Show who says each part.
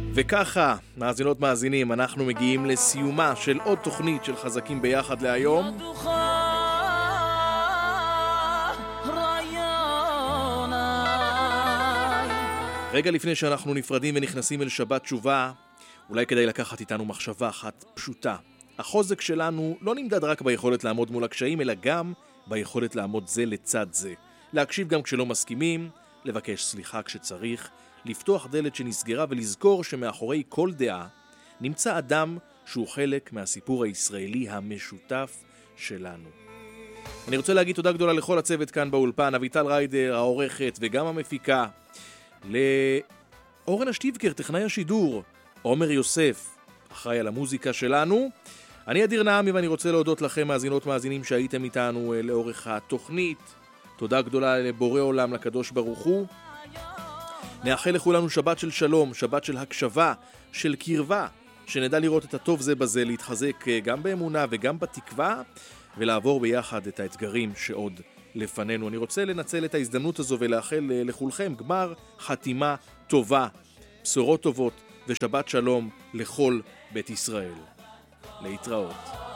Speaker 1: וככה, מאזינות מאזינים, אנחנו מגיעים לסיומה של עוד תוכנית של חזקים ביחד להיום. רגע לפני שאנחנו נפרדים ונכנסים אל שבת תשובה, אולי כדאי לקחת איתנו מחשבה אחת פשוטה. החוזק שלנו לא נמדד רק ביכולת לעמוד מול הקשיים, אלא גם ביכולת לעמוד זה לצד זה. להקשיב גם כשלא מסכימים, לבקש סליחה כשצריך, לפתוח דלת שנסגרה ולזכור שמאחורי כל דעה נמצא אדם שהוא חלק מהסיפור הישראלי המשותף שלנו. אני רוצה להגיד תודה גדולה לכל הצוות כאן באולפן, אביטל ריידר, העורכת וגם המפיקה, לאורן אשטיבקר, טכנאי השידור, עומר יוסף, אחראי על המוזיקה שלנו. אני אדיר נעמי ואני רוצה להודות לכם מאזינות מאזינים שהייתם איתנו לאורך התוכנית. תודה גדולה לבורא עולם, לקדוש ברוך הוא. נאחל לכולנו שבת של שלום, שבת של הקשבה, של קרבה, שנדע לראות את הטוב זה בזה, להתחזק גם באמונה וגם בתקווה, ולעבור ביחד את האתגרים שעוד לפנינו. אני רוצה לנצל את ההזדמנות הזו ולאחל לכולכם גמר חתימה טובה, בשורות טובות ושבת שלום לכל בית ישראל. להתראות.